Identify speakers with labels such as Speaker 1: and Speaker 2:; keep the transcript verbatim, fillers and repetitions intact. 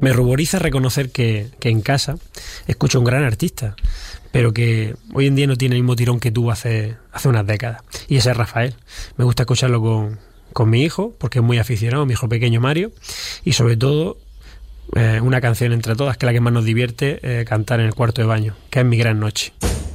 Speaker 1: Me ruboriza reconocer que, que en casa escucho a un gran artista, pero que hoy en día no tiene el mismo tirón que tuvo hace, hace unas décadas. Y ese es Rafael. Me gusta escucharlo con, con mi hijo, porque es muy aficionado, mi hijo pequeño Mario, y sobre todo eh, una canción entre todas, que es la que más nos divierte, eh, cantar en el cuarto de baño, que es Mi Gran Noche.